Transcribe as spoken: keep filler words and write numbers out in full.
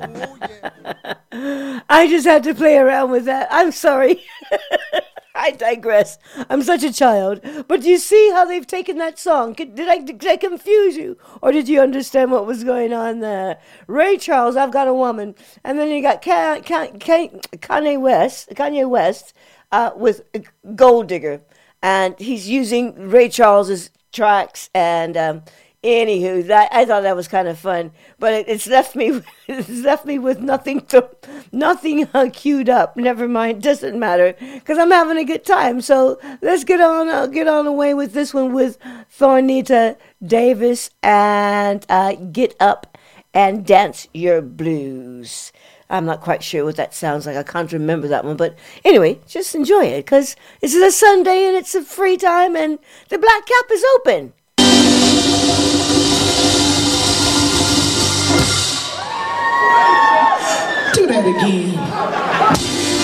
I just had to play around with that. I'm sorry. I digress. I'm such a child. But do you see how they've taken that song? Did I, did I confuse you? Or did you understand what was going on there? Ray Charles, I've Got a Woman. And then you got Kanye West, Kanye West uh, with Gold Digger. And he's using Ray Charles's tracks. And um, anywho, that, I thought that was kind of fun. But it, it's left me it's left me with nothing to nothing uh, queued up. Never mind, doesn't matter because I'm having a good time. So let's get on uh, get on away with this one with Thornita Davis and uh, Get Up and Dance Your Blues. I'm not quite sure what that sounds like. I can't remember that one. But anyway, just enjoy it because this is a Sunday and it's a free time and the Black Cap is open. Do that again.